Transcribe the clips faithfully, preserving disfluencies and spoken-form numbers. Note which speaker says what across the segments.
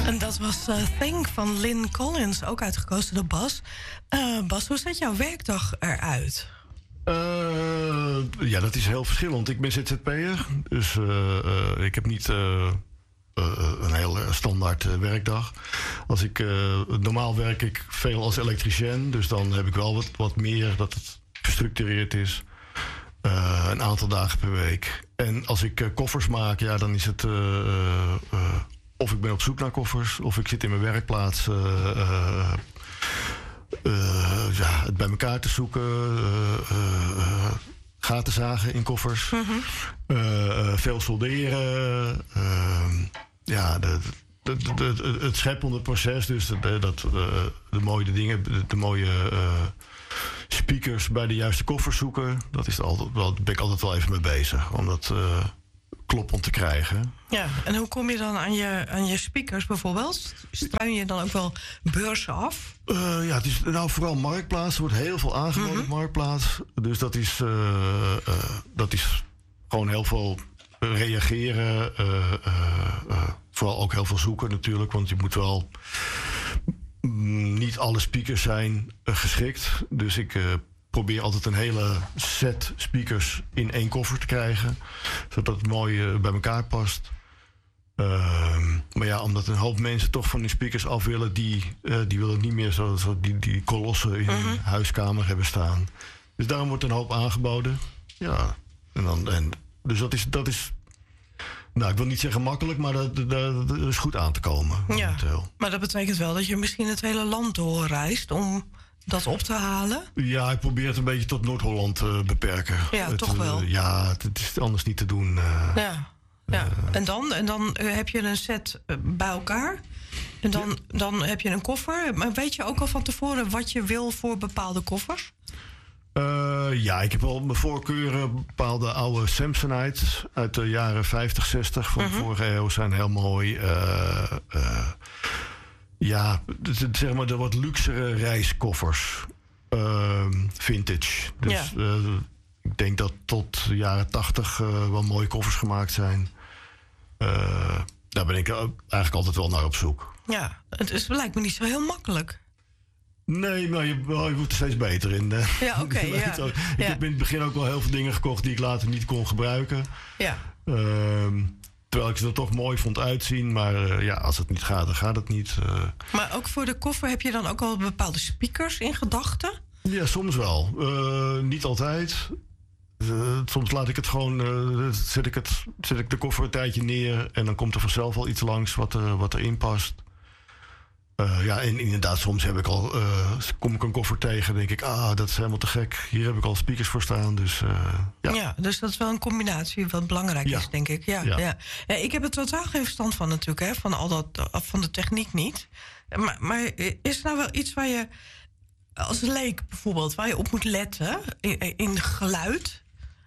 Speaker 1: En dat was uh, Think van Lynn Collins, ook uitgekozen door Bas. Uh, Bas, hoe ziet jouw werkdag eruit?
Speaker 2: Uh, ja, dat is heel verschillend. Ik ben Z Z P'er, dus uh, uh, ik heb niet uh, uh, een heel standaard uh, werkdag. Als ik, uh, normaal werk ik veel als elektricien, dus dan heb ik wel wat, wat meer dat het gestructureerd is. Uh, een aantal dagen per week. En als ik uh, koffers maak, ja, dan is het uh, uh, uh, of ik ben op zoek naar koffers, of ik zit in mijn werkplaats uh, uh, uh, ja, het bij elkaar te zoeken, uh, uh, gaten zagen in koffers, mm-hmm. uh, uh, veel solderen, uh, ja, de, de, de, de, het scheppende proces, dus de, dat, de, de mooie dingen, de, de mooie uh, speakers bij de juiste koffers zoeken, dat is altijd wel, daar ben ik altijd wel even mee bezig, om dat uh, kloppend te krijgen.
Speaker 1: Ja, en hoe kom je dan aan je, aan je speakers bijvoorbeeld? Struin je dan ook wel beurzen af?
Speaker 2: Uh, ja, het is nou vooral Marktplaats. Er wordt heel veel aangeboden mm-hmm. op Marktplaats. Dus dat is, uh, uh, dat is gewoon heel veel reageren. Uh, uh, uh, vooral ook heel veel zoeken natuurlijk, want je moet wel niet alle speakers zijn uh, geschikt. Dus ik uh, probeer altijd een hele set speakers in één koffer te krijgen, zodat het mooi uh, bij elkaar past. Uh, maar ja, omdat een hoop mensen toch van die speakers af willen, die, uh, die willen niet meer zo, zo die, die kolossen in hun mm-hmm. huiskamer hebben staan. Dus daarom wordt een hoop aangeboden. Ja, en dan, en, dus dat is, dat is, nou, ik wil niet zeggen makkelijk, maar dat, dat, dat is goed aan te komen.
Speaker 1: Ja, maar dat betekent wel dat je misschien het hele land doorreist om dat op te halen? Ja, ik probeer het een beetje tot Noord-Holland te uh, beperken. Ja, het, toch wel? Uh,
Speaker 2: ja, het, het is anders niet te doen. Uh,
Speaker 1: ja. Ja, uh, en dan, en dan uh, heb je een set uh, bij elkaar. En dan, ja. dan heb je een koffer. Maar weet je ook al van tevoren wat je wil voor bepaalde koffers?
Speaker 2: Uh, ja, ik heb wel mijn voorkeuren. Bepaalde oude Samsonites uit de jaren vijftig, zestig van uh-huh. de vorige eeuw zijn heel mooi. Uh, uh, ja, zeg maar de wat luxere reiskoffers. Uh, vintage. Dus ja. uh, ik denk dat tot de jaren tachtig uh, wel mooie koffers gemaakt zijn. Uh, daar ben ik eigenlijk altijd wel naar op zoek.
Speaker 1: Ja, het is, lijkt me niet zo heel makkelijk.
Speaker 2: Nee, maar je, wel, je wordt er steeds beter in.
Speaker 1: Ja, oké. Okay, ja.
Speaker 2: Ik
Speaker 1: ja.
Speaker 2: heb in het begin ook wel heel veel dingen gekocht die ik later niet kon gebruiken.
Speaker 1: Ja.
Speaker 2: Uh, terwijl ik ze er toch mooi vond uitzien. Maar uh, ja, als het niet gaat, dan gaat het niet. Uh.
Speaker 1: Maar ook voor de koffer heb je dan ook al bepaalde speakers in gedachten?
Speaker 2: Ja, soms wel. Uh, niet altijd. Uh, soms laat ik het gewoon, uh, zet, ik het, zet ik de koffer een tijdje neer en dan komt er vanzelf wel iets langs wat, er, wat erin past. Uh, ja, en inderdaad, soms heb ik al, uh, kom ik een koffer tegen en denk ik, ah, dat is helemaal te gek. Hier heb ik al speakers voor staan, dus uh, ja.
Speaker 1: Ja, dus dat is wel een combinatie wat belangrijk ja. is, denk ik. Ja, ja. Ja. Ja, ik heb er totaal geen verstand van natuurlijk, hè, van al dat, van de techniek niet. Maar, maar is er nou wel iets waar je, als leek bijvoorbeeld, waar je op moet letten in, in geluid?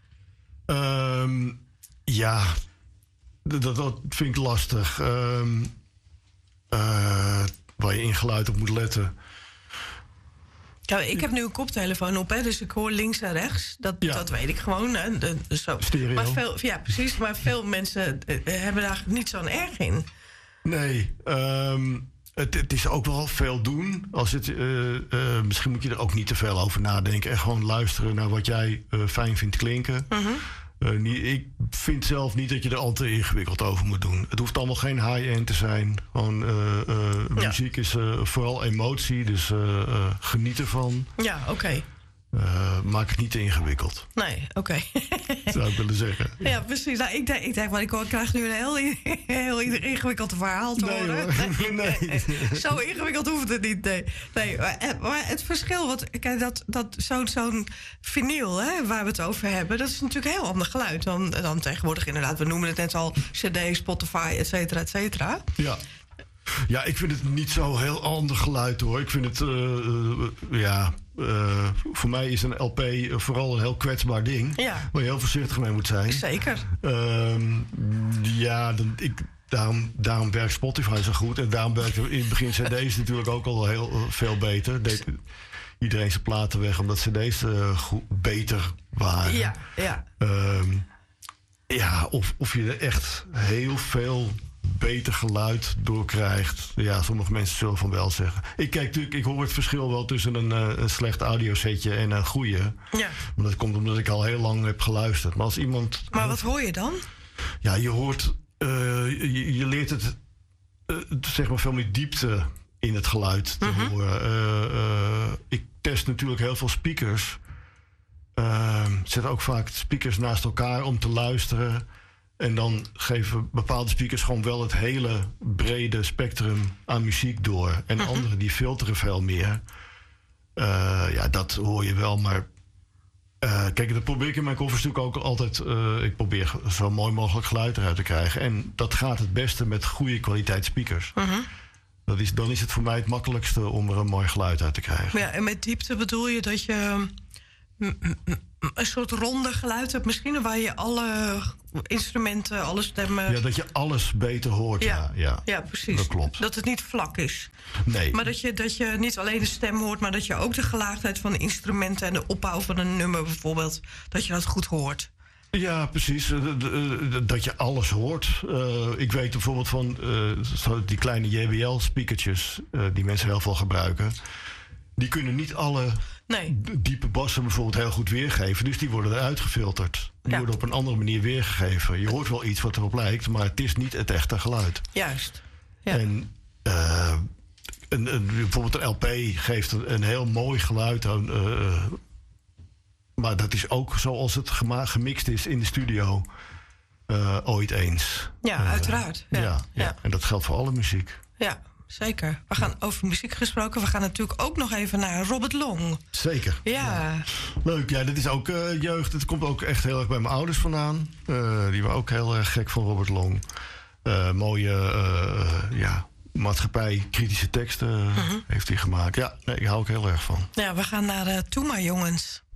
Speaker 2: Um, ja, dat, dat vind ik lastig. Um, uh, waar je in geluid op moet letten.
Speaker 1: Ja, ik heb nu een koptelefoon op, hè, dus ik hoor links en rechts. Dat, ja. dat weet ik gewoon. Hè, de, de, zo.
Speaker 2: Stereo.
Speaker 1: Maar veel, ja, precies. Maar veel mensen uh, hebben daar niet zo'n erg in.
Speaker 2: Nee, um, het, het is ook wel veel doen. Als het, uh, uh, misschien moet je er ook niet te veel over nadenken. En gewoon luisteren naar wat jij uh, fijn vindt klinken. Uh-huh. Uh, niet, ik vind zelf niet dat je er al te ingewikkeld over moet doen. Het hoeft allemaal geen high-end te zijn. Gewoon, uh, uh, muziek ja. is uh, vooral emotie, dus uh, uh, geniet ervan.
Speaker 1: Ja, oké. Okay.
Speaker 2: Uh, maak het niet te ingewikkeld.
Speaker 1: Nee, oké. Okay.
Speaker 2: Zou ik willen zeggen.
Speaker 1: Ja, ja precies. Nou, ik denk, ik denk maar ik krijg nu een heel, heel ingewikkeld verhaal te
Speaker 2: nee,
Speaker 1: horen.
Speaker 2: Nee, nee.
Speaker 1: Zo ingewikkeld hoeft het niet. Nee, nee. Maar, maar het verschil, wat, kijk, dat, dat, zo, zo'n vinyl, hè, waar we het over hebben, dat is natuurlijk een heel ander geluid dan, dan tegenwoordig inderdaad. We noemen het net al C D, Spotify, et cetera, et cetera.
Speaker 2: Ja. Ja, ik vind het niet zo heel ander geluid, hoor. Ik vind het, uh, uh, ja... Uh, voor mij is een L P vooral een heel kwetsbaar ding. Ja. Waar je heel voorzichtig mee moet zijn.
Speaker 1: Zeker.
Speaker 2: Uh, ja, dan, ik, daarom, daarom werkt Spotify zo goed. En daarom werkt in het begin C D's natuurlijk ook al heel uh, veel beter. Deed iedereen zijn platen weg omdat C D's uh, goed, beter waren.
Speaker 1: Ja, ja.
Speaker 2: Uh, ja, of, of je er echt heel veel beter geluid doorkrijgt. Ja, sommige mensen zullen van wel zeggen. Ik kijk natuurlijk, ik hoor het verschil wel tussen een, uh, een slecht audiosetje en een goede.
Speaker 1: Ja.
Speaker 2: Maar dat komt omdat ik al heel lang heb geluisterd. Maar als iemand.
Speaker 1: Maar wat hoor je dan?
Speaker 2: Ja, je hoort. Uh, je, je leert het. Uh, zeg maar veel meer diepte in het geluid te mm-hmm. horen. Uh, uh, ik test natuurlijk heel veel speakers. Uh, zet ook vaak speakers naast elkaar om te luisteren. En dan geven bepaalde speakers gewoon wel het hele brede spectrum aan muziek door. En uh-huh. andere die filteren veel meer. Uh, ja, dat hoor je wel, maar... Uh, kijk, dat probeer ik in mijn koffers natuurlijk ook altijd... Uh, ik probeer zo mooi mogelijk geluid eruit te krijgen. En dat gaat het beste met goede kwaliteit speakers. Uh-huh. Dat is, dan is het voor mij het makkelijkste om er een mooi geluid uit te krijgen.
Speaker 1: Ja, en met diepte bedoel je dat je... M- m- een soort ronde geluid hebt misschien... waar je alle instrumenten, alle stemmen...
Speaker 2: Ja, dat je alles beter hoort. Ja, ja, ja.
Speaker 1: ja precies.
Speaker 2: Dat klopt.
Speaker 1: Dat het niet vlak is.
Speaker 2: Nee.
Speaker 1: Maar dat je, dat je niet alleen de stem hoort... maar dat je ook de gelaagdheid van de instrumenten... en de opbouw van een nummer bijvoorbeeld... dat je dat goed hoort.
Speaker 2: Ja, precies. Dat je alles hoort. Uh, ik weet bijvoorbeeld van uh, die kleine J B L-speakertjes... Uh, die mensen heel veel gebruiken... Die kunnen niet alle nee. diepe bassen bijvoorbeeld heel goed weergeven. Dus die worden eruit gefilterd. Die ja. worden op een andere manier weergegeven. Je hoort wel iets wat erop lijkt, maar het is niet het echte geluid.
Speaker 1: Juist. Ja.
Speaker 2: En uh, een, een, bijvoorbeeld een L P geeft een, een heel mooi geluid aan. Uh, maar dat is ook zoals het gema- gemixt is in de studio uh, ooit eens.
Speaker 1: Ja, uh, uiteraard. Ja.
Speaker 2: Ja, ja.
Speaker 1: Ja.
Speaker 2: En dat geldt voor alle muziek.
Speaker 1: Ja. Zeker. We gaan over muziek gesproken. We gaan natuurlijk ook nog even naar Robert Long.
Speaker 2: Zeker.
Speaker 1: Ja.
Speaker 2: ja. Leuk. Ja, dit is ook uh, jeugd. Het komt ook echt heel erg bij mijn ouders vandaan. Uh, die waren ook heel erg gek van Robert Long. Uh, mooie uh, ja, maatschappij, kritische teksten uh, uh-huh. heeft hij gemaakt. Ja, nee, ik hou ook heel erg van.
Speaker 1: Ja, we gaan naar uh, Toe maar jongens.